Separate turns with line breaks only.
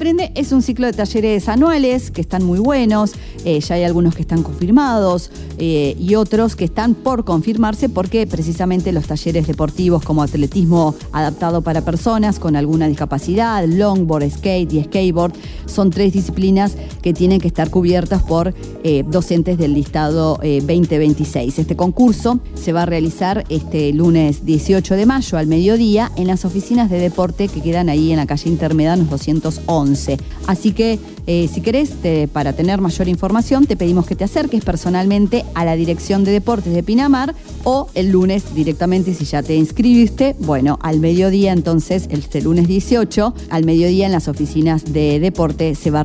Aprende es un ciclo de talleres anuales que están muy buenos, ya hay algunos que están confirmados y otros que están por confirmarse porque precisamente los talleres deportivos como atletismo adaptado para personas con alguna discapacidad, longboard, skate y skateboard, son 3 disciplinas que tienen que estar cubiertas por docentes del listado 2026. Este concurso se va a realizar este lunes 18 de mayo al mediodía en las oficinas de deporte que quedan ahí en la calle Intermedanos 211. Así que si querés, para tener mayor información, te pedimos que te acerques personalmente a la Dirección de Deportes de Pinamar o el lunes directamente, si ya te inscribiste, bueno, al mediodía entonces, este lunes 18, al mediodía en las oficinas de deporte se va a